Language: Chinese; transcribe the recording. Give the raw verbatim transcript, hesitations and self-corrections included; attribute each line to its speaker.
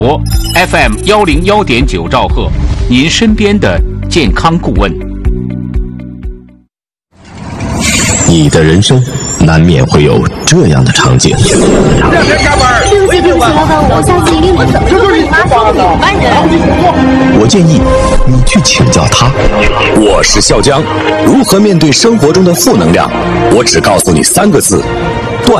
Speaker 1: 我 F M 幺零幺点九兆赫，您身边的健康顾问。
Speaker 2: 你的人生难免会有这样的场景。
Speaker 3: 对不起，对不起，老板，我下次一定不怎么就和你妈说的同班人。
Speaker 2: 我建议你去请教他。我是笑江，如何面对生活中的负能量？我只告诉你三个字：